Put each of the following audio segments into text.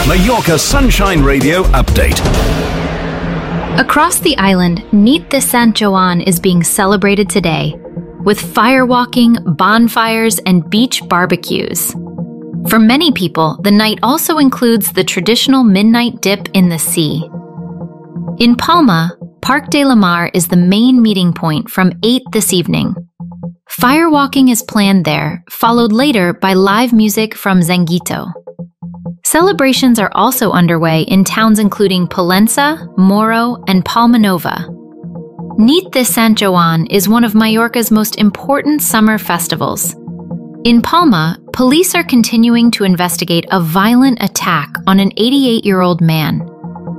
Mallorca Sunshine Radio update. Across the island, Nit de Sant Joan is being celebrated today, with firewalking, bonfires, and beach barbecues. For many people, the night also includes the traditional midnight dip in the sea. In Palma, Parc de la Mar is the main meeting point from 8 this evening. Firewalking is planned there, followed later by live music from Zanguito. Celebrations are also underway in towns including Pollença, Moro, and Palma Nova. Nit de Sant Joan is one of Mallorca's most important summer festivals. In Palma, police are continuing to investigate a violent attack on an 88-year-old man.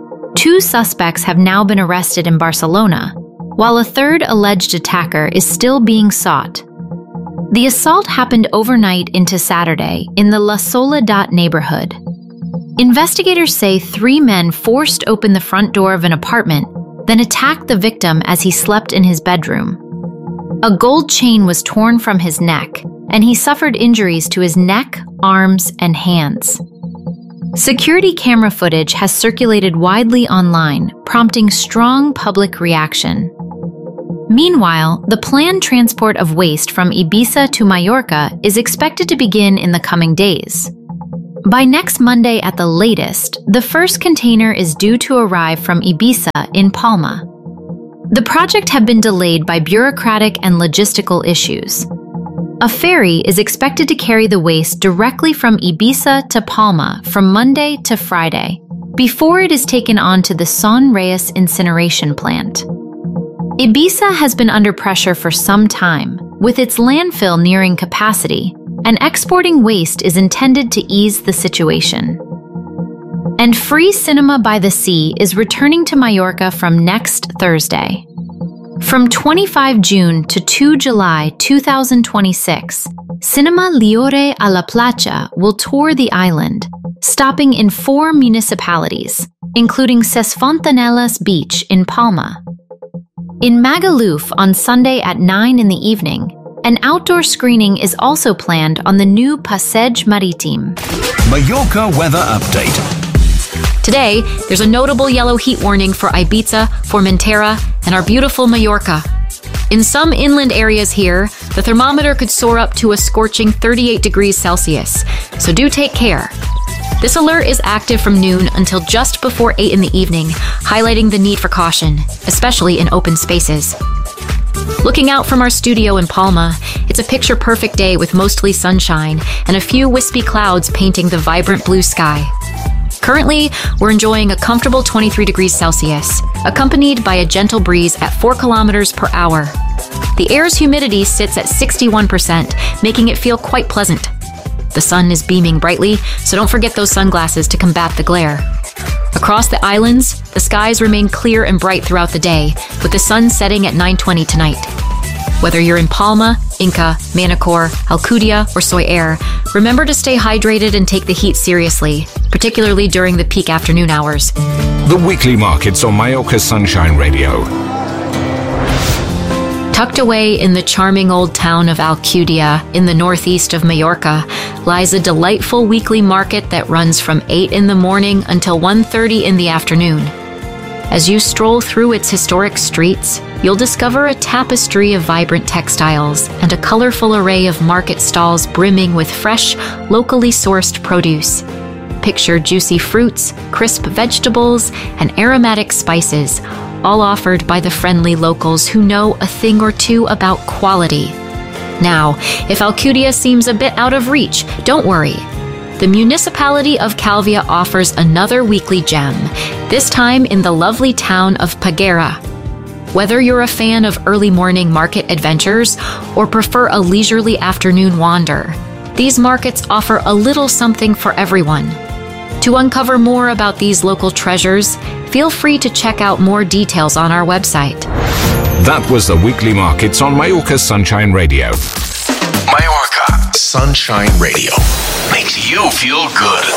2 suspects have now been arrested in Barcelona, while a third alleged attacker is still being sought. The assault happened overnight into Saturday in the La Soledad neighborhood. Investigators say 3 men forced open the front door of an apartment, then attacked the victim as he slept in his bedroom. A gold chain was torn from his neck, and he suffered injuries to his neck, arms, and hands. Security camera footage has circulated widely online, prompting strong public reaction. Meanwhile, the planned transport of waste from Ibiza to Mallorca is expected to begin in the coming days. By next Monday at the latest, the first container is due to arrive from Ibiza in Palma. The project had been delayed by bureaucratic and logistical issues. A ferry is expected to carry the waste directly from Ibiza to Palma from Monday to Friday, before it is taken on to the Son Reyes incineration plant. Ibiza has been under pressure for some time, with its landfill nearing capacity, and exporting waste is intended to ease the situation. And free cinema by the sea is returning to Mallorca from next Thursday. From 25 June to 2 July 2026, Cinema Liore a la Playa will tour the island, stopping in 4 municipalities, including Ses Fontanelas Beach in Palma. In Magaluf on Sunday at 9 in the evening, an outdoor screening is also planned on the new Passeig Marítim. Mallorca weather update. Today, there's a notable yellow heat warning for Ibiza, Formentera, and our beautiful Mallorca. In some inland areas here, the thermometer could soar up to a scorching 38 degrees Celsius, so do take care. This alert is active from noon until just before 8 in the evening, highlighting the need for caution, especially in open spaces. Looking out from our studio in Palma, it's a picture-perfect day with mostly sunshine and a few wispy clouds painting the vibrant blue sky. Currently, we're enjoying a comfortable 23 degrees Celsius, accompanied by a gentle breeze at 4 kilometers per hour. The air's humidity sits at 61%, making it feel quite pleasant. The sun is beaming brightly, so don't forget those sunglasses to combat the glare. Across the islands, the skies remain clear and bright throughout the day, with the sun setting at 9:20 tonight. Whether you're in Palma, Inca, Manacor, Alcudia, or Soyer, remember to stay hydrated and take the heat seriously, particularly during the peak afternoon hours. The weekly markets on Mallorca Sunshine Radio. Tucked away in the charming old town of Alcudia, in the northeast of Mallorca, lies a delightful weekly market that runs from 8 in the morning until 1:30 in the afternoon. As you stroll through its historic streets, you'll discover a tapestry of vibrant textiles and a colorful array of market stalls brimming with fresh, locally sourced produce. Picture juicy fruits, crisp vegetables, and aromatic spices, all offered by the friendly locals who know a thing or two about quality. Now, if Alcudia seems a bit out of reach, don't worry. The municipality of Calvia offers another weekly gem, this time in the lovely town of Peguera. Whether you're a fan of early morning market adventures or prefer a leisurely afternoon wander, these markets offer a little something for everyone. To uncover more about these local treasures, feel free to check out more details on our website. That was the weekly markets on Mallorca Sunshine Radio. Mallorca Sunshine Radio makes you feel good.